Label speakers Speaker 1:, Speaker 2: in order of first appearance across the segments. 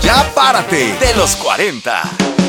Speaker 1: Ya párate de los 40.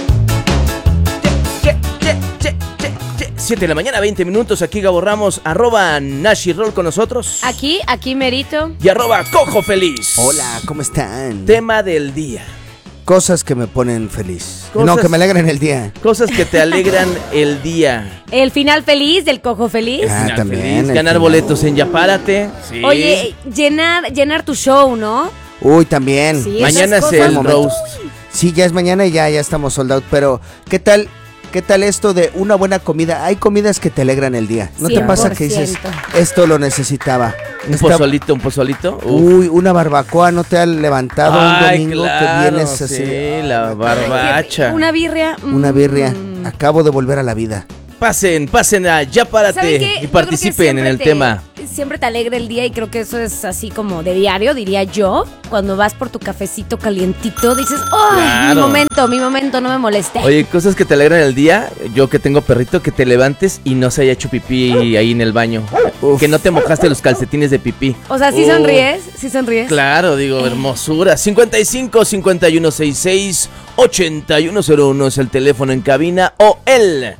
Speaker 2: 7 de la mañana, 20 minutos. Aquí Gabo Ramos, @Nashirroll con nosotros.
Speaker 3: Aquí Merito.
Speaker 2: Y @Cojo Feliz.
Speaker 4: Hola, ¿cómo están?
Speaker 2: Tema del día.
Speaker 4: Cosas que me ponen feliz.
Speaker 2: Cosas-
Speaker 4: No, que me alegran el día.
Speaker 2: Cosas que te alegran el día.
Speaker 3: El final feliz del Cojo Feliz.
Speaker 4: Ah,
Speaker 2: Final
Speaker 4: también,
Speaker 2: feliz,
Speaker 4: el
Speaker 2: ganar
Speaker 4: final.
Speaker 2: boletos en Ya Párate. Sí.
Speaker 3: Oye, llenar tu show, ¿no?
Speaker 4: Uy, también.
Speaker 3: Sí,
Speaker 2: mañana es
Speaker 3: esas
Speaker 2: el
Speaker 3: cosas-
Speaker 2: roast.
Speaker 4: Sí, ya es mañana y ya estamos sold out. Pero, ¿qué tal esto de una buena comida? Hay comidas que te alegran el día. ¿No te pasa que dices,
Speaker 3: 100%.
Speaker 4: esto lo necesitaba?
Speaker 2: Un pozolito.
Speaker 4: Uy, una barbacoa no te ha levantado un domingo
Speaker 2: claro,
Speaker 4: que vienes así.
Speaker 2: sí, la barbacha.
Speaker 3: Una birria.
Speaker 4: Una birria. Acabo de volver a la vida.
Speaker 2: Pasen a Ya
Speaker 3: ¿Saben
Speaker 2: Párate
Speaker 3: qué? Yo
Speaker 2: y
Speaker 3: creo que
Speaker 2: participen en el tema.
Speaker 3: Siempre te alegra el día y creo que eso es así como de diario, diría yo. Cuando vas por tu cafecito calientito, dices, ¡oh!
Speaker 2: Claro.
Speaker 3: Mi momento, no me moleste.
Speaker 2: Oye, cosas que te alegran el día. Yo que tengo perrito, que te levantes y no se haya hecho pipí ahí en el baño.
Speaker 4: Uf.
Speaker 2: Que no te mojaste los calcetines de pipí.
Speaker 3: O sea, ¿sí sonríes? ¿Sí sonríes?
Speaker 2: Claro, digo, hermosura. 55 5166 8101 es el teléfono en cabina o el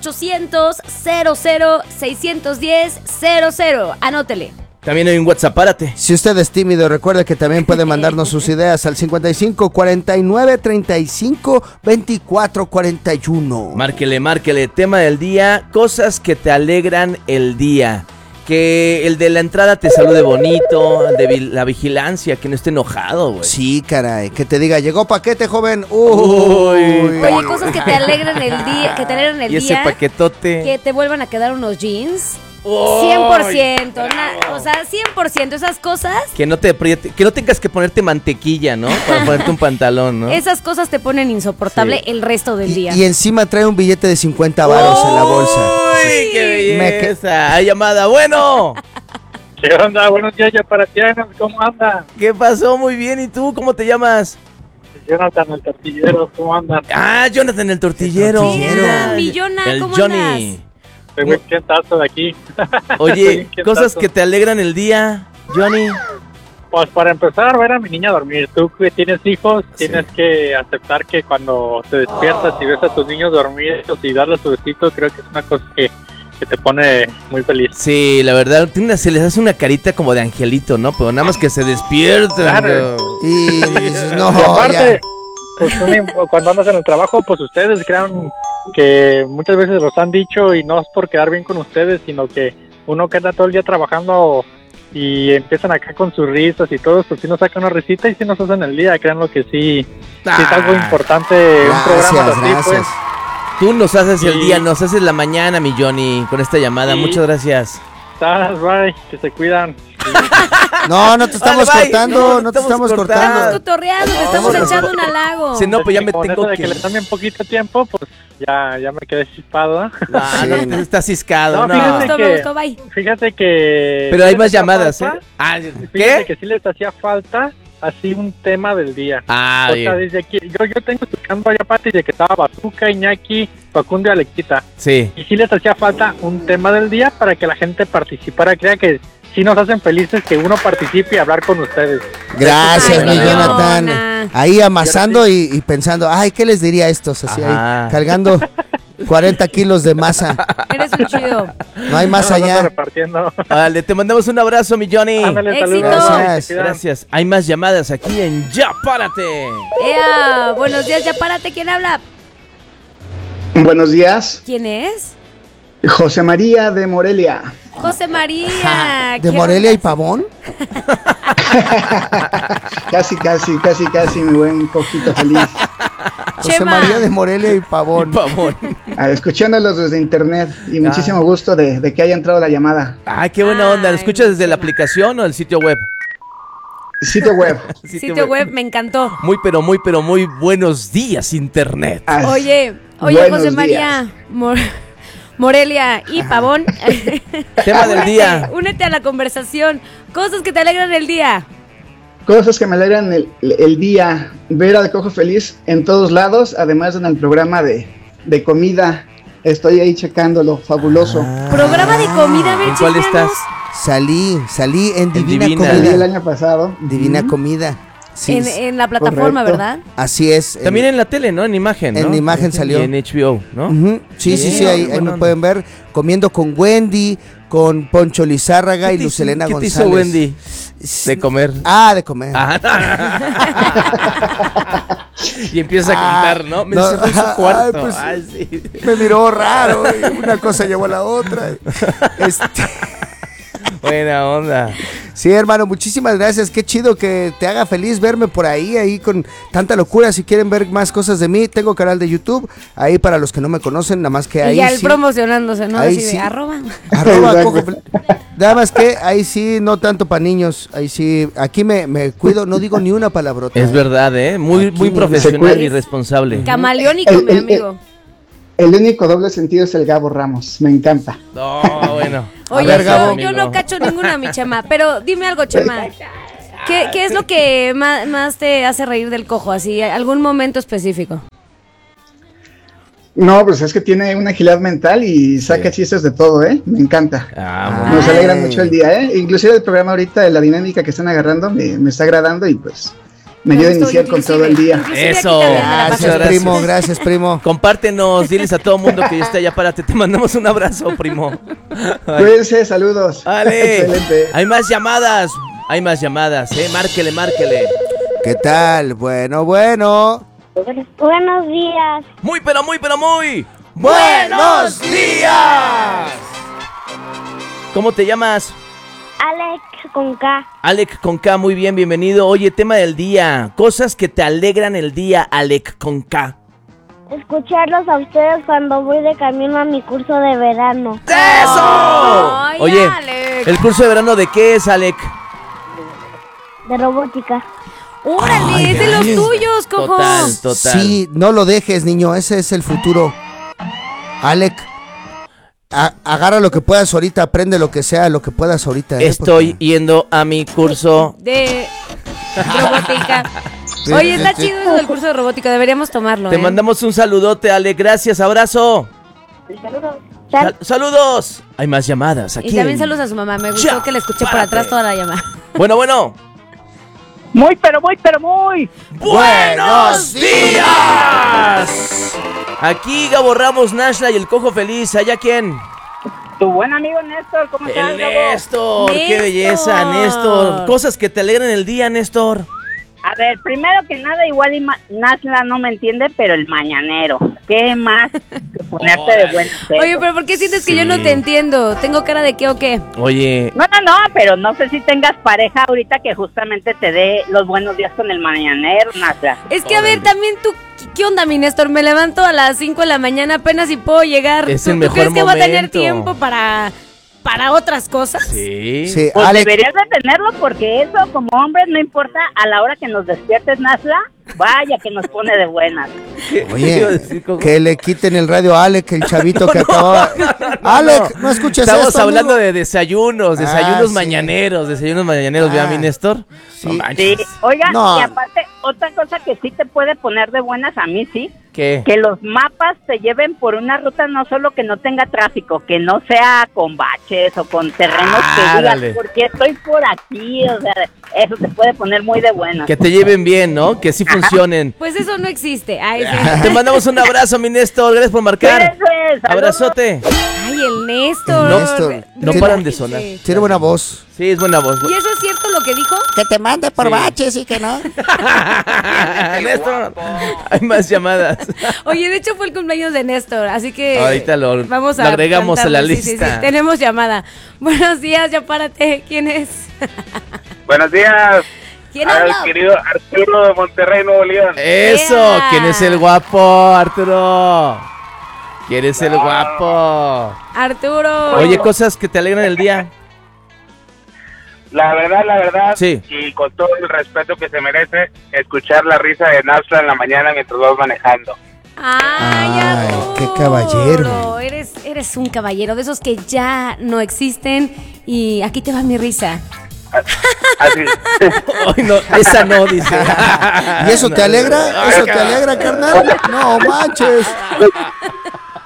Speaker 3: 800-00-610-00. Anótele.
Speaker 2: También hay un WhatsApp, párate.
Speaker 4: Si usted es tímido, recuerde que también puede mandarnos sus ideas al 55 49 35 24 41.
Speaker 2: Márquele. Tema del día, cosas que te alegran el día. Que el de la entrada te salude bonito, el de la vigilancia, que no esté enojado, güey.
Speaker 4: Sí, caray, que te diga, llegó paquete, joven.
Speaker 3: Oye, cosas que te alegran el día,
Speaker 2: Y ese
Speaker 3: día,
Speaker 2: paquetote.
Speaker 3: que te vuelvan a quedar unos jeans.
Speaker 2: ¡Uy!
Speaker 3: 100%,
Speaker 2: Bravo.
Speaker 3: o sea, 100%, esas cosas,
Speaker 2: Que no te apriete, que no tengas que ponerte mantequilla, ¿no? Para ponerte un pantalón, ¿no?
Speaker 3: esas cosas te ponen insoportable el resto del día.
Speaker 4: Y encima trae un billete de 50 varos en la bolsa.
Speaker 2: ¡Uy, qué
Speaker 4: Me
Speaker 2: belleza! Hay llamada, bueno.
Speaker 5: ¿Qué onda? Buenos días, ya para ti, ¿cómo anda?
Speaker 2: ¿Qué pasó? Muy bien, ¿y tú? ¿Cómo te llamas?
Speaker 5: Jonathan, el tortillero, ¿cómo andan?
Speaker 2: Ah, Jonathan el tortillero.
Speaker 3: Mira, Millona,
Speaker 2: El
Speaker 3: ¿cómo
Speaker 2: Johnny.
Speaker 3: andas?
Speaker 5: Estoy muy quentazo de aquí.
Speaker 2: Oye,
Speaker 5: Estoy
Speaker 2: cosas
Speaker 5: quentazo.
Speaker 2: que te alegran el día, Johnny.
Speaker 5: Pues para empezar, ver a mi niña dormir. Tú que tienes hijos, tienes que aceptar que cuando te despiertas y ves a tus niños dormidos y darles su besito, creo que es una cosa que te pone muy feliz.
Speaker 2: Sí, la verdad, se les hace una carita como de angelito, ¿no? Pero nada más que se despiertan.
Speaker 5: Claro.
Speaker 4: Y dices, no,
Speaker 5: Y aparte,
Speaker 4: ya.
Speaker 5: pues cuando andas en el trabajo, pues ustedes crean que muchas veces los han dicho y no es por quedar bien con ustedes, sino que uno queda todo el día trabajando y empiezan acá con sus risas y todo, pues si nos sacan una risita y si nos hacen el día, créanlo que sí es algo importante, un programa así,
Speaker 4: Gracias.
Speaker 5: pues.
Speaker 2: Tú nos haces el
Speaker 5: Sí.
Speaker 2: día, nos haces la mañana, mi Johnny, con esta llamada.
Speaker 5: Sí.
Speaker 2: Muchas gracias.
Speaker 5: Bye, que se cuidan.
Speaker 4: No, no te estamos
Speaker 2: Vale, bye.
Speaker 4: cortando, no te estamos
Speaker 3: Estamos
Speaker 4: cortando.
Speaker 3: cotorreando, te estamos echando un halago.
Speaker 2: Si no, pues ya me
Speaker 5: Con
Speaker 2: tengo
Speaker 5: eso de
Speaker 2: que...
Speaker 5: que les cambien poquito tiempo, pues ya me quedé chispado, ¿eh?
Speaker 2: No,
Speaker 4: Sí.
Speaker 2: no, estás ciscado,
Speaker 5: No,
Speaker 2: no.
Speaker 5: fíjate
Speaker 3: Me gustó, bye.
Speaker 5: Fíjate que...
Speaker 2: Pero hay
Speaker 5: sí
Speaker 2: más
Speaker 5: les hacía
Speaker 2: llamadas, ¿eh?
Speaker 5: falta,
Speaker 2: Ah,
Speaker 5: Fíjate
Speaker 2: ¿qué?
Speaker 5: que sí les hacía falta así un tema del día.
Speaker 2: Ah,
Speaker 5: O sea,
Speaker 2: bien.
Speaker 5: desde aquí, yo tengo escuchando allá aparte de que estaba Bazooka, Iñaki, Facundo y Alexita.
Speaker 2: Sí.
Speaker 5: Y sí les hacía falta un tema del día para que la gente participara. Crea que sí nos hacen felices que uno participe y hablar con ustedes.
Speaker 4: Gracias,
Speaker 2: Ay,
Speaker 4: mi
Speaker 2: Jonathan.
Speaker 4: Jonathan. Ahí amasando y pensando, ay, ¿qué les diría a estos? Así
Speaker 2: Ajá.
Speaker 4: ahí, cargando 40 kilos de masa.
Speaker 3: Eres un chido.
Speaker 4: No hay más
Speaker 5: No, no ando
Speaker 4: allá.
Speaker 5: repartiendo.
Speaker 2: Vale, te mandamos un abrazo, mi Johnny.
Speaker 5: Ándale,
Speaker 3: Éxito.
Speaker 5: saludos.
Speaker 4: Gracias.
Speaker 5: Se cuidan.
Speaker 2: Gracias. Hay más llamadas aquí en Ya Párate.
Speaker 3: Ea, buenos días, ya párate, ¿quién habla?
Speaker 6: Buenos días,
Speaker 3: ¿Quién es?
Speaker 6: José María de Morelia.
Speaker 3: José María.
Speaker 4: ¿De
Speaker 3: ¿qué
Speaker 4: Morelia y
Speaker 3: onda?
Speaker 4: Pavón?
Speaker 6: Casi, mi buen Cojito feliz.
Speaker 4: José
Speaker 3: Chema.
Speaker 4: María de Morelia y Pavón.
Speaker 2: Pavón.
Speaker 6: Escuchándolos desde internet y muchísimo gusto de que haya entrado la llamada.
Speaker 2: Ay, qué buena onda. ¿Lo
Speaker 3: Ay,
Speaker 2: escuchas desde la
Speaker 3: Chema.
Speaker 2: aplicación o el sitio web?
Speaker 6: Sitio web.
Speaker 3: Sitio web, me encantó.
Speaker 2: Muy buenos días, internet.
Speaker 6: Ah,
Speaker 3: Oye,
Speaker 6: buenos
Speaker 3: José
Speaker 6: días.
Speaker 3: María, Morelia y Pavón.
Speaker 2: Tema del día.
Speaker 3: Únete a la conversación. Cosas que te alegran el día.
Speaker 6: Cosas que me alegran el día. Ver al Cojo Feliz en todos lados, además en el programa de comida. Estoy ahí checándolo, fabuloso.
Speaker 3: Programa de comida, a ver,
Speaker 2: ¿En cuál
Speaker 3: chismeanos.
Speaker 2: estás?
Speaker 4: Salí en Divina
Speaker 2: Divina.
Speaker 6: Salí el
Speaker 4: Comida.
Speaker 6: año pasado.
Speaker 4: Divina Comida. Sí,
Speaker 3: en la plataforma,
Speaker 6: correcto.
Speaker 3: ¿verdad?
Speaker 4: así es.
Speaker 2: También en la tele, ¿no? En imagen, ¿no?
Speaker 4: En imagen salió.
Speaker 2: Y en HBO, ¿no?
Speaker 4: Ujú. Sí,
Speaker 2: Bien,
Speaker 4: ahí
Speaker 2: buena
Speaker 4: me
Speaker 2: onda.
Speaker 4: pueden ver comiendo con Wendy, con Poncho Lizárraga
Speaker 2: ¿Qué
Speaker 4: y
Speaker 2: te hizo-
Speaker 4: Lucelena
Speaker 2: ¿Qué te
Speaker 4: González.
Speaker 2: hizo Wendy? De comer.
Speaker 4: De comer.
Speaker 2: Y empieza a cantar, ¿no? Me
Speaker 4: no.
Speaker 2: encerró en su cuarto.
Speaker 4: Ay, pues,
Speaker 2: Ay, sí.
Speaker 4: Me miró raro, y una cosa llevó a la otra.
Speaker 2: Buena onda.
Speaker 4: Sí, hermano, muchísimas gracias. Qué chido que te haga feliz verme por ahí con tanta locura. Si quieren ver más cosas de mí, tengo canal de YouTube. Ahí para los que no me conocen, nada más que ahí
Speaker 3: Y ya él
Speaker 4: sí.
Speaker 3: promocionándose, ¿no?
Speaker 4: Ahí
Speaker 3: Así
Speaker 4: sí.
Speaker 3: de arroba.
Speaker 4: Arroba
Speaker 6: Exacto.
Speaker 4: Cojo Feliz. Nada más que ahí sí, no tanto para niños. Ahí sí, aquí me cuido, no digo ni una palabrota.
Speaker 2: Es verdad, ¿eh? Muy
Speaker 4: Aquí
Speaker 2: profesional
Speaker 6: se
Speaker 2: y responsable.
Speaker 3: Camaleónico, mi amigo.
Speaker 6: El único doble sentido es el Gabo Ramos, me encanta.
Speaker 2: No, bueno.
Speaker 3: Oye,
Speaker 4: ver, Gabo.
Speaker 3: yo no cacho ninguna, mi Chema. Pero dime algo, Chema. ¿Qué es lo que más te hace reír del Cojo? Así, algún momento específico.
Speaker 6: No, pues es que tiene una agilidad mental y saca chistes de todo, ¿eh? Me encanta.
Speaker 2: Muy
Speaker 6: Nos
Speaker 2: bien.
Speaker 6: alegra mucho el día, ¿eh? Inclusive el programa ahorita de la dinámica que están agarrando me está agradando y pues me ayuda a
Speaker 3: gustó,
Speaker 6: iniciar con todo el día.
Speaker 3: inclusive aquí
Speaker 2: Eso.
Speaker 3: también me la paso.
Speaker 4: Gracias, primo, gracias, primo.
Speaker 2: Compártenos, diles a todo mundo que ya está allá, párate. Te mandamos un abrazo, primo.
Speaker 6: Cuídense, saludos.
Speaker 2: Vale.
Speaker 6: Excelente.
Speaker 2: Hay más llamadas, ¿eh? Márquele.
Speaker 4: ¿Qué tal? Bueno.
Speaker 7: Buenos días.
Speaker 2: Muy.
Speaker 4: ¡Buenos días!
Speaker 2: ¿Cómo te llamas?
Speaker 7: Alex con K.
Speaker 2: Alec con K, muy bien, bienvenido. Oye, tema del día, cosas que te alegran el día, Alec con K.
Speaker 7: Escucharlos a ustedes cuando voy de camino a mi curso de verano.
Speaker 2: ¡Eso!
Speaker 3: Ay,
Speaker 2: Oye,
Speaker 3: Alec.
Speaker 2: ¿el curso de verano de qué es, Alec?
Speaker 7: De robótica.
Speaker 3: ¡Órale!
Speaker 4: Ay,
Speaker 3: ¡Es de los
Speaker 4: Alex.
Speaker 3: tuyos, Cojo!
Speaker 2: Total.
Speaker 4: Sí, no lo dejes, niño, ese es el futuro. Alec, agarra lo que puedas ahorita, aprende lo que sea, lo que puedas ahorita.
Speaker 2: Estoy yendo a mi curso.
Speaker 3: De robótica. Oye, está chido eso del curso de robótica. Deberíamos tomarlo,
Speaker 2: Te mandamos un saludote, Alec, gracias, abrazo. Saludos. Hay más llamadas aquí.
Speaker 3: Y también saludos a su mamá. Me gustó
Speaker 2: Ya,
Speaker 3: que le escuché por
Speaker 2: párate.
Speaker 3: atrás toda la llamada.
Speaker 2: Bueno.
Speaker 5: Muy.
Speaker 2: ¡Buenos días! Aquí Gabo Ramos, Nashla y el Cojo Feliz. ¿Allá quién?
Speaker 5: Tu buen amigo Néstor, ¿cómo estás,
Speaker 2: El Néstor. ¡Qué
Speaker 3: Néstor.
Speaker 2: belleza, Néstor! Cosas que te alegran el día, Néstor.
Speaker 8: A ver, primero que nada, igual Nasla no me entiende, pero el mañanero. ¿Qué más que ponerte de buen pedo?
Speaker 3: Oye, pero ¿por qué sientes que yo no te entiendo? ¿Tengo cara de qué o qué?
Speaker 2: Oye,
Speaker 8: No, pero no sé si tengas pareja ahorita que justamente te dé los buenos días con el mañanero, Nasla.
Speaker 3: Es que, a ver, también tú, ¿qué onda, mi Néstor? Me levanto a las 5 de la mañana apenas y puedo llegar.
Speaker 2: Es
Speaker 3: ¿Tú,
Speaker 2: el
Speaker 3: tú
Speaker 2: mejor
Speaker 3: crees que voy a tener
Speaker 2: momento.
Speaker 3: tiempo para otras cosas?
Speaker 2: sí.
Speaker 4: Sí,
Speaker 8: Pues
Speaker 4: Alec,
Speaker 8: deberías de tenerlo porque eso, como hombres, no importa a la hora que nos despiertes, Nasla, vaya que nos pone de buenas.
Speaker 2: ¿Qué iba a
Speaker 4: oye,
Speaker 2: decir, Coco?
Speaker 4: que le quiten el radio a Alec, el chavito que acababa. Alec, no escuches
Speaker 2: Estamos
Speaker 4: esto,
Speaker 2: hablando
Speaker 4: amigo.
Speaker 2: de desayunos
Speaker 4: Sí.
Speaker 2: mañaneros, ¿verdad, mi Néstor?
Speaker 4: Sí.
Speaker 2: No manches.
Speaker 8: Sí, oiga,
Speaker 4: No.
Speaker 8: y aparte, otra cosa que sí te puede poner de buenas a mí, sí,
Speaker 2: ¿Qué?
Speaker 8: que los mapas te lleven por una ruta no solo que no tenga tráfico, que no sea con baches o con terrenos que
Speaker 2: Dale.
Speaker 8: digas, porque estoy por aquí, o sea, eso te puede poner muy de buenas.
Speaker 2: Que te lleven bien, ¿no? Que sí funcionen.
Speaker 3: Pues eso no existe. Ay, sí.
Speaker 2: Te mandamos un abrazo, mi Néstor. Gracias por marcar.
Speaker 8: Cuídense, saludos.
Speaker 2: Abrazote.
Speaker 3: Ay, el Néstor.
Speaker 4: El Néstor.
Speaker 2: No
Speaker 4: Sí.
Speaker 2: paran de sonar.
Speaker 3: Sí.
Speaker 4: Tiene buena voz.
Speaker 2: Sí, es buena voz.
Speaker 3: ¿Y eso es cierto lo que dijo?
Speaker 4: Que te mande por
Speaker 2: Sí.
Speaker 4: baches y que no.
Speaker 2: Néstor, hay más llamadas.
Speaker 3: Oye, de hecho fue el cumpleaños de Néstor, así que
Speaker 2: Ahorita lo
Speaker 3: vamos a
Speaker 2: agregamos a la
Speaker 3: cantarlo. Sí, sí,
Speaker 2: lista.
Speaker 3: sí. Tenemos llamada. Buenos días, ya párate. ¿Quién es?
Speaker 9: Buenos días,
Speaker 3: ¿Quién
Speaker 9: al
Speaker 3: habla?
Speaker 9: querido Arturo de Monterrey, Nuevo León.
Speaker 2: Eso,
Speaker 3: ¡Ea!
Speaker 2: ¿quién es el guapo, Arturo? ¿Quién es el guapo?
Speaker 3: Arturo.
Speaker 2: Oye, cosas que te alegran el día.
Speaker 9: La verdad,
Speaker 2: Sí.
Speaker 9: y con todo el respeto que se merece, escuchar la risa de Nasla en la mañana mientras vas manejando.
Speaker 3: Ay,
Speaker 4: Ay,
Speaker 3: Arturo.
Speaker 4: qué caballero.
Speaker 3: Eres un caballero, de esos que ya no existen. Y aquí te va mi risa.
Speaker 9: Así.
Speaker 2: Ay, no, esa no, dice.
Speaker 4: ¿Y eso te alegra? ¿Eso te alegra, carnal? No manches.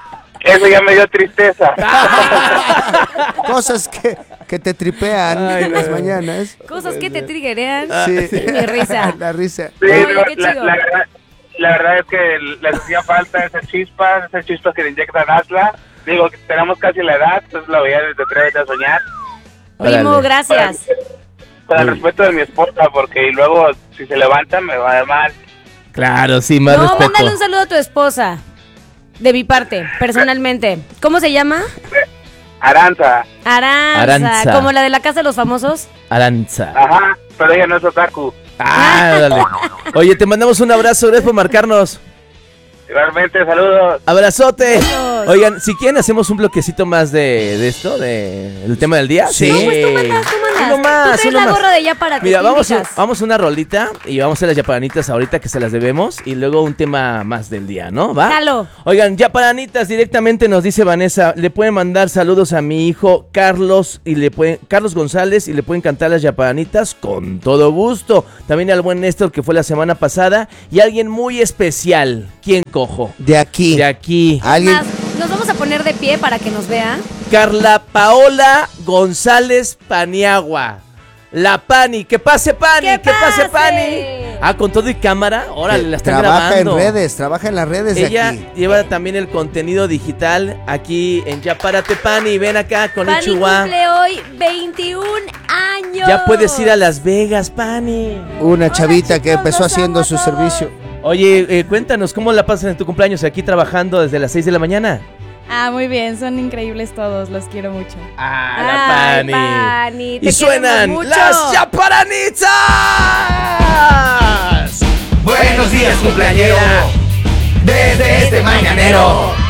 Speaker 9: Eso ya me dio tristeza.
Speaker 4: Cosas que te tripean en las mañanas.
Speaker 3: Cosas que te triggerean.
Speaker 4: Sí.
Speaker 3: Mi risa.
Speaker 4: La risa.
Speaker 9: Sí,
Speaker 3: Oye,
Speaker 9: no,
Speaker 3: qué chido.
Speaker 9: la verdad es que les hacía falta esas chispas que le inyectan Asla. Digo, que tenemos casi la edad, entonces la veía desde Atrévete a Soñar.
Speaker 3: Primo,
Speaker 2: Órale.
Speaker 3: gracias.
Speaker 9: Con el respeto de mi esposa, porque luego si se levanta me va a dar mal.
Speaker 2: Claro, sí, más
Speaker 3: No,
Speaker 2: respeto.
Speaker 3: mándale un saludo a tu esposa. De mi parte, personalmente. ¿Cómo se llama?
Speaker 9: Aranza.
Speaker 3: Aranza. ¿Como la de la casa de los famosos?
Speaker 2: Aranza.
Speaker 9: Ajá, pero ella no es otaku.
Speaker 2: Dale. Oye, te mandamos un abrazo, gracias por marcarnos.
Speaker 9: Igualmente, saludos.
Speaker 2: Abrazote.
Speaker 3: Besos.
Speaker 2: Oigan, si quieren hacemos un bloquecito más de esto, del tema del día.
Speaker 4: Sí.
Speaker 3: No, pues tú mandas.
Speaker 2: Uno más,
Speaker 3: Tú traes
Speaker 2: uno
Speaker 3: la
Speaker 2: más.
Speaker 3: gorra de ya para ti.
Speaker 2: Mira,
Speaker 3: tú
Speaker 2: vamos
Speaker 3: indicas.
Speaker 2: a una rolita y vamos a hacer las yaparanitas ahorita que se las debemos y luego un tema más del día, ¿no? ¿Va?
Speaker 3: Jalo.
Speaker 2: Oigan, yaparanitas directamente nos dice Vanessa, le pueden mandar saludos a mi hijo Carlos Carlos González y le pueden cantar las yaparanitas con todo gusto. También al buen Néstor que fue la semana pasada y alguien muy especial. ¿Quién cojo?
Speaker 4: De aquí.
Speaker 2: De aquí.
Speaker 4: Alguien.
Speaker 3: Más, nos vamos a poner de pie para que nos vean.
Speaker 2: Carla Paola González Paniagua. La Pani, que pase Pani,
Speaker 3: ¡Que
Speaker 2: que pase
Speaker 3: pase!
Speaker 2: Pani. Ah, con todo y cámara, órale, la están
Speaker 4: Trabaja
Speaker 2: grabando.
Speaker 4: trabaja en las redes de
Speaker 2: Ella
Speaker 4: aquí.
Speaker 2: lleva también el contenido digital aquí en Ya Párate Pani, ven acá con
Speaker 3: Pani
Speaker 2: Ichiwa.
Speaker 3: cumple hoy 21 años.
Speaker 2: Ya puedes ir a Las Vegas, Pani.
Speaker 4: Una chavita que
Speaker 3: chicos,
Speaker 4: empezó
Speaker 3: los
Speaker 4: haciendo
Speaker 3: amo
Speaker 4: su
Speaker 3: a todos.
Speaker 4: servicio.
Speaker 2: Oye, cuéntanos, ¿cómo la pasas en tu cumpleaños aquí trabajando desde las 6 de la mañana?
Speaker 10: Ah, muy bien, son increíbles todos, los quiero mucho.
Speaker 2: Ah,
Speaker 3: Ay, Pani, te
Speaker 2: Y suenan
Speaker 3: queremos mucho.
Speaker 2: las Yaparanitas.
Speaker 1: Buenos días, cumpleañero. Desde este mañanero.